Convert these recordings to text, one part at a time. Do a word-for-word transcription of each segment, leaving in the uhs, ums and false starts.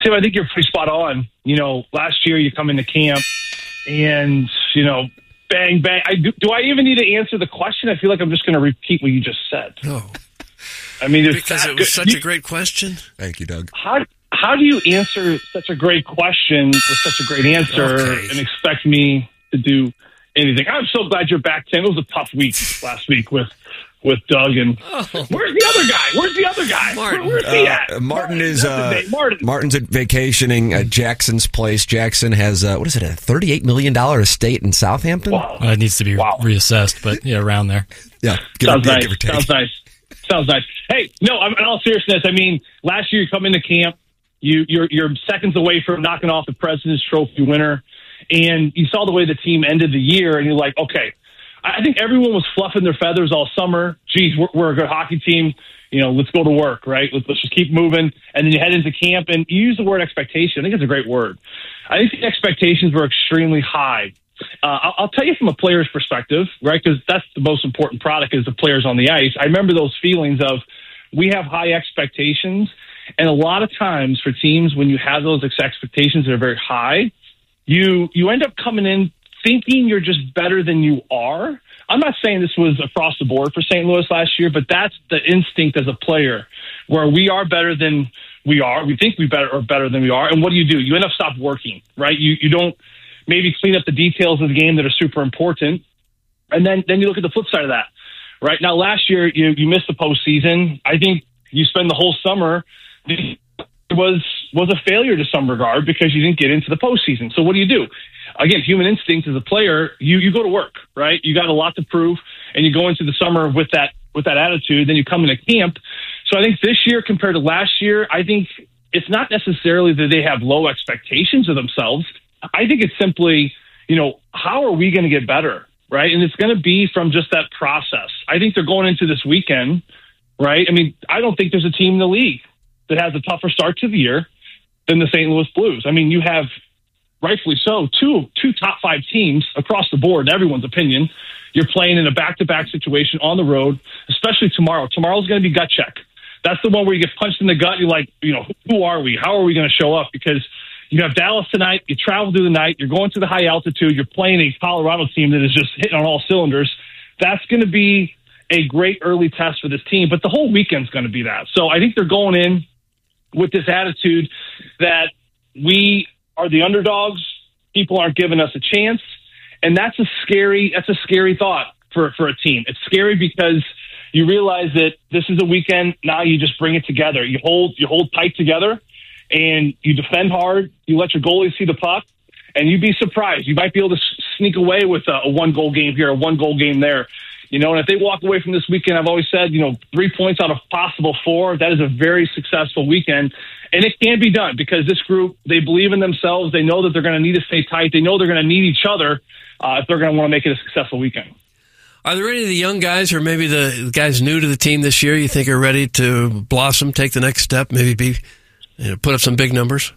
Tim, I think you're pretty spot on. You know, last year you come into camp and, you know, bang, bang. I, do, do I even need to answer the question? I feel like I'm just going to repeat what you just said. No. I mean, it's because it was good. such you, a great question. Thank you, Doug. How how do you answer such a great question with such a great answer Okay. and expect me to do anything? I'm so glad you're back, Tim. It was a tough week last week with with Doug. And Oh. where's the other guy? Where's the other guy? Martin. Where, where's he Uh, at? Martin, Martin is That's his uh, name, Martin. Martin's at vacationing at Jackson's place. Jackson has uh, what is it, a thirty-eight million dollars estate in Southampton? Wow. Well, it needs to be Wow. reassessed, but yeah, around there. Yeah, give Sounds or, yeah, nice. give or take. Sounds nice. Sounds nice. Hey, no, I'm, in all seriousness, I mean, last year you come into camp, you, you're, you're seconds away from knocking off the President's Trophy winner, and you saw the way the team ended the year, and you're like, okay, I think everyone was fluffing their feathers all summer. Geez, we're, we're a good hockey team. You know, let's go to work, right? Let's, let's just keep moving. And then you head into camp, and you use the word expectation. I think it's a great word. I think the expectations were extremely high. Uh, I'll, I'll tell you from a player's perspective, right? Because that's the most important product is the players on the ice. I remember those feelings of we have high expectations. And a lot of times for teams, when you have those expectations that are very high, you you end up coming in thinking you're just better than you are. I'm not saying this was across the board for Saint Louis last year, but that's the instinct as a player where we are better than we are. We think we better are better than we are. And what do you do? You end up stop working, right? You you don't maybe clean up the details of the game that are super important. And then, then you look at the flip side of that, right? Now, last year, you, you missed the postseason. I think you spend the whole summer it was was a failure to some regard because you didn't get into the postseason. So what do you do? Again, human instinct as a player, you, you go to work, right? You got a lot to prove, and you go into the summer with that with that attitude. Then you come into camp. So I think this year compared to last year, I think it's not necessarily that they have low expectations of themselves. I think it's simply, you know, how are we going to get better, right? And it's going to be from just that process. I think they're going into this weekend, right? I mean, I don't think there's a team in the league that has a tougher start to the year than the Saint Louis Blues. I mean, you have, rightfully so, two two top five teams across the board, in everyone's opinion. You're playing in a back-to-back situation on the road, especially tomorrow. Tomorrow's going to be gut check. That's the one where you get punched in the gut. You're like, you know, who are we? How are we going to show up? Because you have Dallas tonight. You travel through the night. You're going to the high altitude. You're playing a Colorado team that is just hitting on all cylinders. That's going to be a great early test for this team. But the whole weekend's going to be that. So I think they're going in with this attitude that we are the underdogs. People aren't giving us a chance. And that's a scary, that's a scary thought for, for a team. It's scary because you realize that this is a weekend. Now you just bring it together. You hold, you hold tight together. And you defend hard, you let your goalie see the puck, and you'd be surprised. You might be able to sneak away with a, a one-goal game here, a one-goal game there. You know, and if they walk away from this weekend, I've always said, you know, three points out of possible four, that is a very successful weekend. And it can be done because this group, they believe in themselves. They know that they're going to need to stay tight. They know they're going to need each other uh, if they're going to want to make it a successful weekend. Are there any of the young guys or maybe the guys new to the team this year you think are ready to blossom, take the next step, maybe be... You know, put up some big numbers?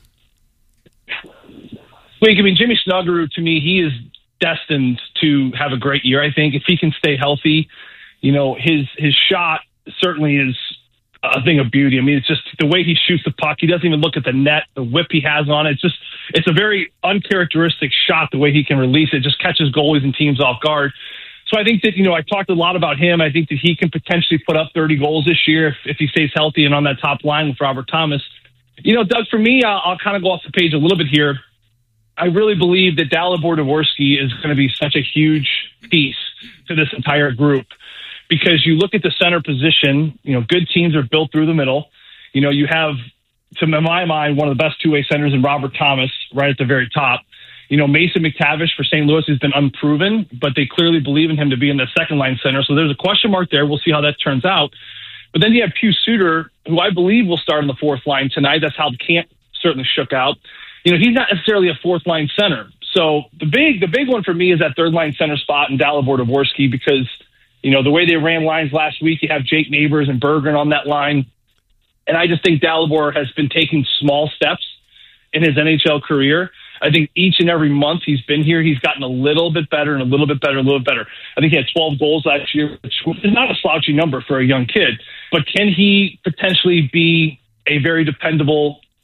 Well, I mean, Jimmy Snuggerud, to me, he is destined to have a great year, I think. If he can stay healthy, you know, his his shot certainly is a thing of beauty. I mean, it's just the way he shoots the puck. He doesn't even look at the net, the whip he has on it. It's just, it's a very uncharacteristic shot, the way he can release it. It just catches goalies and teams off guard. So I think that, you know, I talked a lot about him. I think that he can potentially put up thirty goals this year if, if he stays healthy and on that top line with Robert Thomas. You know, Doug, for me, I'll, I'll kind of go off the page a little bit here. I really believe that Dalibor Dvorsky is going to be such a huge piece to this entire group because you look at the center position, you know, good teams are built through the middle. You know, you have, to my mind, one of the best two-way centers in Robert Thomas right at the very top. You know, Mason McTavish for Saint Louis has been unproven, but they clearly believe in him to be in the second-line center. So there's a question mark there. We'll see how that turns out. But then you have Pius Suter, who I believe will start on the fourth line tonight. That's how the camp certainly shook out. You know, he's not necessarily a fourth line center. So the big the big one for me is that third line center spot in Dalibor Dvorsky because, you know, the way they ran lines last week, you have Jake Neighbors and Berggren on that line. And I just think Dalibor has been taking small steps in his N H L career. I think each and every month he's been here, he's gotten a little bit better and a little bit better, a little bit better. I think he had twelve goals last year, which is not a slouchy number for a young kid. But can he potentially be a very dependable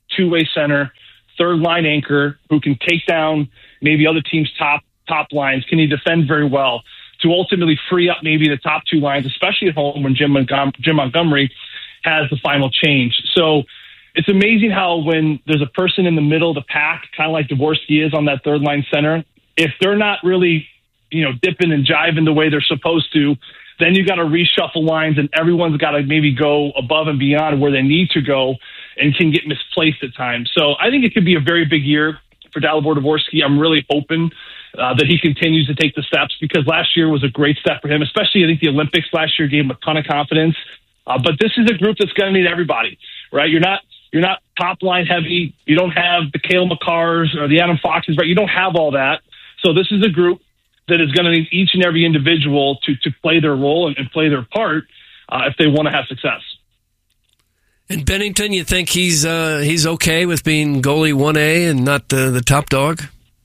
two-way center, third-line anchor who can take down maybe other teams' top top lines. Can he defend very well to ultimately free up maybe the top two lines, especially at home when Jim, Montgom- Jim Montgomery has the final change. So it's amazing how when there's a person in the middle of the pack, kind of like Dvorsky is on that third-line center, if they're not really, you know, dipping and jiving the way they're supposed to, then you got to reshuffle lines and everyone's got to maybe go above and beyond where they need to go and can get misplaced at times. So I think it could be a very big year for Dalibor Dvorsky. I'm really hoping uh, that he continues to take the steps because last year was a great step for him, especially I think the Olympics last year gave him a ton of confidence. Uh, but this is a group that's going to need everybody, right? You're not you're not top line heavy. You don't have the Cale Makars or the Adam Foxes, right? You don't have all that. So this is a group that is going to need each and every individual to to play their role and, and play their part uh, if they want to have success. And Bennington, you think he's uh, he's okay with being goalie one A and not the, the top dog?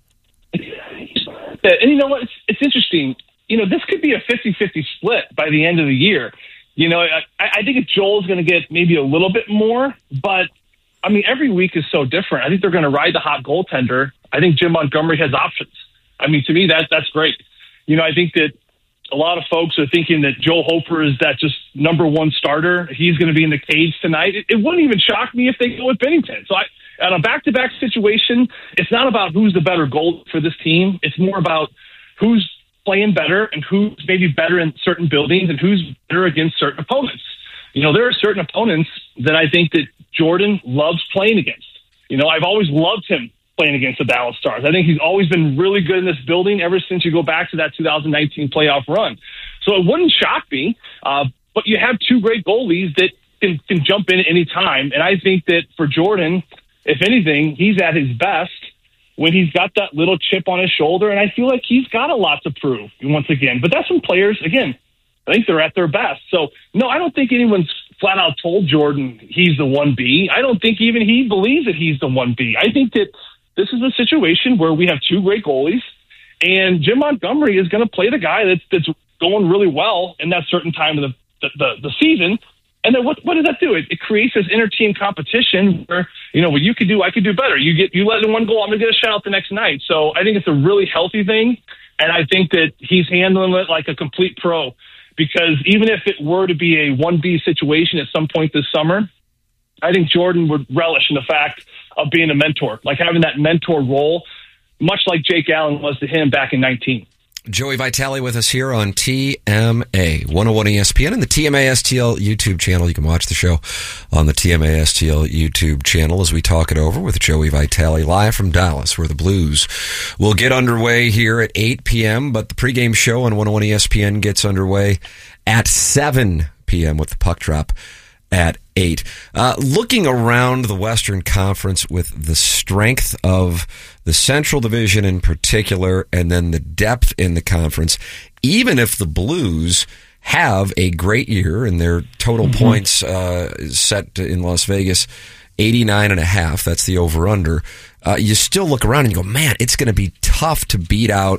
And you know what? It's, it's interesting. You know, this could be a fifty-fifty split by the end of the year. You know, I, I think if Joel's going to get maybe a little bit more, but I mean, every week is so different. I think they're going to ride the hot goaltender. I think Jim Montgomery has options. I mean, to me, that that's great. You know, I think that a lot of folks are thinking that Joe Hofer is that just number one starter. He's going to be in the cage tonight. It, it wouldn't even shock me if they go with Bennington. So I, on a back-to-back situation, it's not about who's the better goal for this team. It's more about who's playing better and who's maybe better in certain buildings and who's better against certain opponents. You know, there are certain opponents that I think that Jordan loves playing against. You know, I've always loved him playing against the Dallas Stars. I think he's always been really good in this building ever since you go back to that two thousand nineteen playoff run. So it wouldn't shock me, uh, but you have two great goalies that can, can jump in at any time. And I think that for Jordan, if anything, he's at his best when he's got that little chip on his shoulder, and I feel like he's got a lot to prove once again. But that's when players, again, I think they're at their best. So, no, I don't think anyone's flat out told Jordan he's the one B. I don't think even he believes that he's the one B. I think that this is a situation where we have two great goalies, and Jim Montgomery is going to play the guy that's that's going really well in that certain time of the the, the, the season. And then what what does that do? It, it creates this inter-team competition where, you know, what you could do, I could do better. You get you let in one goal, I'm going to get a shout out the next night. So I think it's a really healthy thing, and I think that he's handling it like a complete pro. Because even if it were to be a one B situation at some point this summer, I think Jordan would relish in the fact of being a mentor, like having that mentor role, much like Jake Allen was to him back in nineteen. Joey Vitale with us here on T M A one oh one E S P N and the T M A S T L YouTube channel. You can watch the show on the T M A S T L YouTube channel as we talk it over with Joey Vitale live from Dallas, where the Blues will get underway here at eight p.m., but the pregame show on one oh one E S P N gets underway at seven p.m. with the puck drop at eight. Uh, looking around the Western Conference with the strength of the Central Division in particular, and then the depth in the conference, even if the Blues have a great year and their total mm-hmm. points uh, set in Las Vegas, eighty-nine and a half, that's the over-under, uh, you still look around and you go, man, it's going to be tough to beat out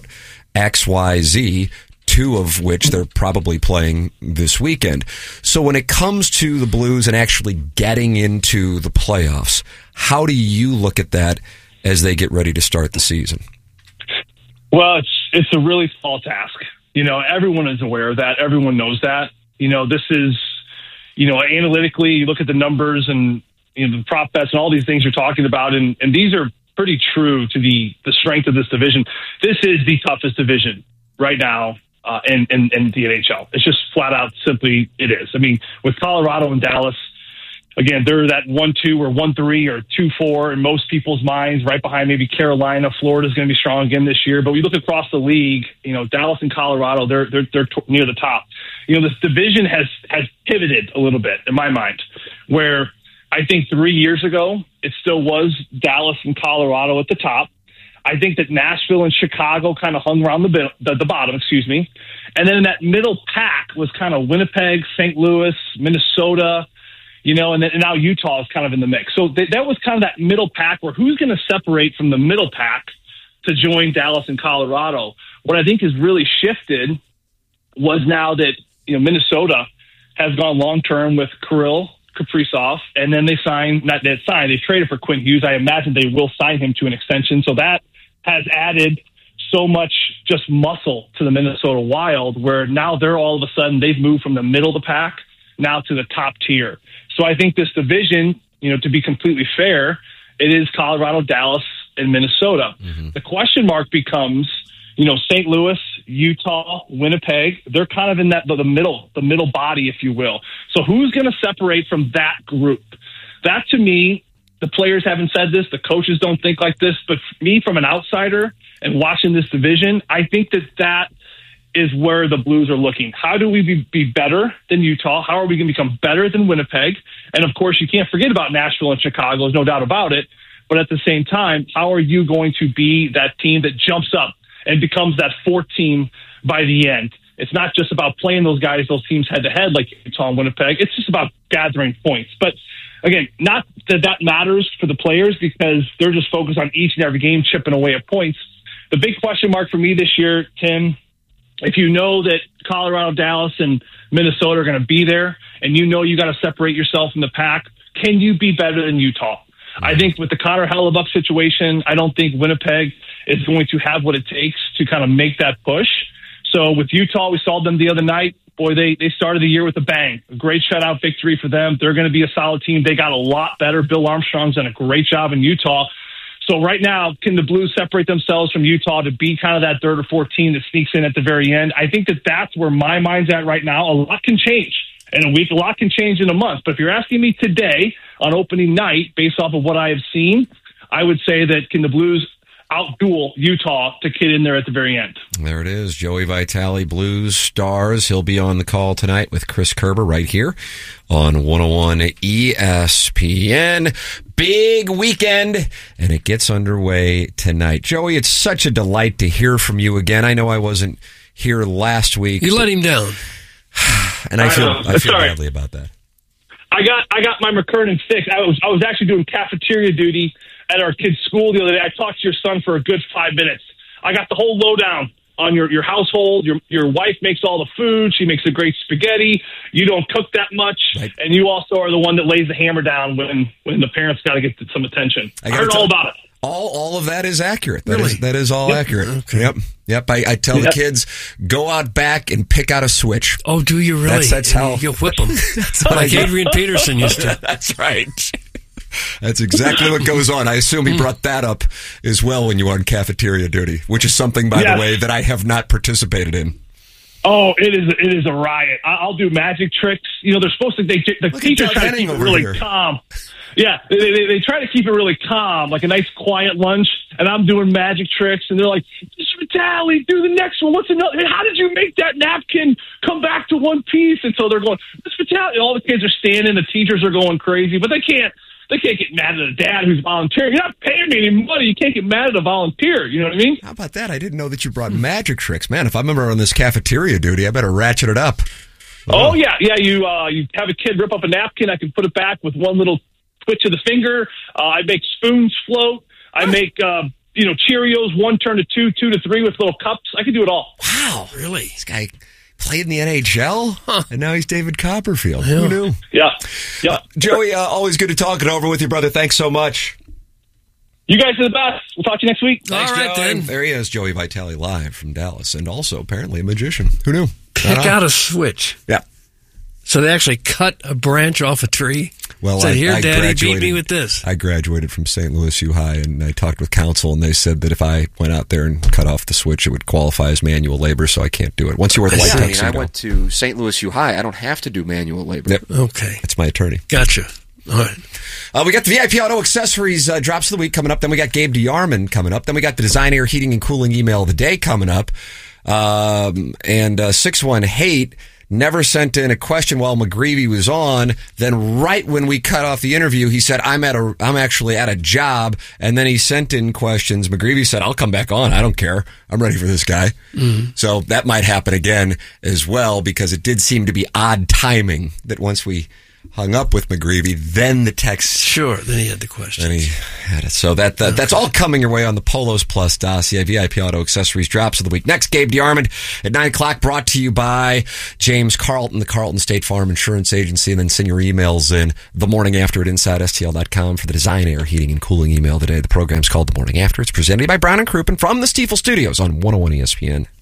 X Y Z, two of which they're probably playing this weekend. So when it comes to the Blues and actually getting into the playoffs, how do you look at that as they get ready to start the season? Well, it's it's a really small task. You know, everyone is aware of that. Everyone knows that. You know, this is, you know, analytically, you look at the numbers and, you know, the prop bets and all these things you're talking about, and, and these are pretty true to the, the strength of this division. This is the toughest division right now uh, in, in, in the N H L. It's just flat out simply it is. I mean, with Colorado and Dallas, again, they're that one two or one three or two four in most people's minds, right behind maybe Carolina. Florida's going to be strong again this year. But we look across the league, you know, Dallas and Colorado, they're they're they're t- near the top. You know, this division has has pivoted a little bit in my mind, where I think three years ago it still was Dallas and Colorado at the top. I think that Nashville and Chicago kind of hung around the, the the bottom, excuse me, and then in that middle pack was kind of Winnipeg, Saint Louis, Minnesota. You know, and, then, and now Utah is kind of in the mix. So th- that was kind of that middle pack where who's going to separate from the middle pack to join Dallas and Colorado. What I think has really shifted was now that, you know, Minnesota has gone long-term with Kirill Kaprizov, and then they signed, not that signed, they traded for Quinn Hughes. I imagine they will sign him to an extension. So that has added so much just muscle to the Minnesota Wild, where now they're all of a sudden, they've moved from the middle of the pack now to the top tier. So I think this division, you know, to be completely fair, it is Colorado, Dallas, and Minnesota. Mm-hmm. The question mark becomes, you know, Saint Louis, Utah, Winnipeg, they're kind of in that the middle, the middle body, if you will. So who's going to separate from that group? That, to me, the players haven't said this, the coaches don't think like this, but me, from an outsider and watching this division, I think that that is where the Blues are looking. How do we be, be better than Utah? How are we going to become better than Winnipeg? And, of course, you can't forget about Nashville and Chicago. There's no doubt about it. But at the same time, how are you going to be that team that jumps up and becomes that fourth team by the end? It's not just about playing those guys, those teams head-to-head like Utah and Winnipeg. It's just about gathering points. But, again, not that that matters for the players because they're just focused on each and every game, chipping away at points. The big question mark for me this year, Tim, if you know that Colorado, Dallas, and Minnesota are going to be there, and you know you got to separate yourself from the pack, can you be better than Utah? I think with the Connor Hellebuyck situation, I don't think Winnipeg is going to have what it takes to kind of make that push. So with Utah, we saw them the other night. Boy, they, they started the year with a bang. A great shutout victory for them. They're going to be a solid team. They got a lot better. Bill Armstrong's done a great job in Utah. So right now, can the Blues separate themselves from Utah to be kind of that third or fourth team that sneaks in at the very end? I think that that's where my mind's at right now. A lot can change in a week. A lot can change in a month. But if you're asking me today on opening night, based off of what I have seen, I would say that can the Blues outduel Utah to get in there at the very end. There it is. Joey Vitale, Blues Stars. He'll be on the call tonight with Chris Kerber right here on one oh one E S P N. Big weekend, and it gets underway tonight. Joey, it's such a delight to hear from you again. I know I wasn't here last week. You let him down. And I, I feel know. I feel Sorry. badly about that. I got I got my McKernan fix. I was I was actually doing cafeteria duty at our kid's school the other day. I talked to your son for a good five minutes. I got the whole lowdown on your, your household. Your your wife makes all the food. She makes a great spaghetti. You don't cook that much. Right. And you also are the one that lays the hammer down when, when the parents got to get some attention. I, I heard all about it. All all of that is accurate. That really? is that is all yep. accurate. Okay. Yep. Yep. I, I tell yep. the kids, go out back and pick out a switch. Oh, do you really? That's, that's how you whip them. Like Adrian Peterson used to. That's right. That's exactly what goes on. I assume he brought that up as well when you were on cafeteria duty, which is something, by yes. the way, that I have not participated in. Oh, it is it is a riot. I'll do magic tricks. You know, they're supposed to. They, the Look teachers try to keep it really here. calm. Yeah, they, they they try to keep it really calm, like a nice quiet lunch. And I'm doing magic tricks, and they're like, "Mister Vitale, do the next one. What's another? How did you make that napkin come back to one piece?" And so they're going, "Mister Vitale." And all the kids are standing. The teachers are going crazy, but they can't. They can't get mad at a dad who's volunteering. You're not paying me any money. You can't get mad at a volunteer. You know what I mean? How about that? I didn't know that you brought magic tricks. Man, if I'm ever on this cafeteria duty, I better ratchet it up. Oh, oh yeah. Yeah, you uh, you have a kid rip up a napkin. I can put it back with one little twitch of the finger. Uh, I make spoons float. I make, uh, you know, Cheerios, one turn to two, two to three with little cups. I can do it all. Wow. Really? This guy played in the N H L, huh. and now he's David Copperfield. Yeah. Who knew? Yeah. Yeah. Uh, Joey, uh, always good to talk it over with you, brother. Thanks so much. You guys are the best. We'll talk to you next week. Thanks, all right, Joey. then. There he is, Joey Vitale, live from Dallas, and also apparently a magician. Who knew? Pick out a switch. Yeah. So they actually cut a branch off a tree? Well, said, I, here, I Daddy, beat me with this. I graduated from Saint Louis U High, and I talked with council, and they said that if I went out there and cut off the switch, it would qualify as manual labor, so I can't do it. Once you wear the white yeah, tuxedo. I, mean, I went to Saint Louis U High. I don't have to do manual labor. Yep. Okay. That's my attorney. Gotcha. All right. Uh, we got the V I P Auto Accessories uh, drops of the week coming up. Then we got Gabe DeYarman coming up. Then we got the Design Air Heating and Cooling email of the day coming up. Um, and uh, six one Hate never sent in a question while McGreevy was on. Then right when we cut off the interview, he said, I'm at a, I'm actually at a job. And then he sent in questions. McGreevy said, I'll come back on. I don't care. I'm ready for this guy. Mm-hmm. So that might happen again as well, because it did seem to be odd timing that once we hung up with McGreevy, then the text. Sure, then he had the question. Then he had it. So that, that that's all coming your way on the Polos Plus dossier. V I P Auto Accessories drops of the week. Next, Gabe DeArmond at nine o'clock, brought to you by James Carlton, the Carlton State Farm Insurance Agency. And then send your emails in the morning after at inside S T L dot com for the Design, Air, Heating, and Cooling email today. The program's called The Morning After. It's presented by Brown and Crouppen from the Stiefel Studios on one oh one E S P N.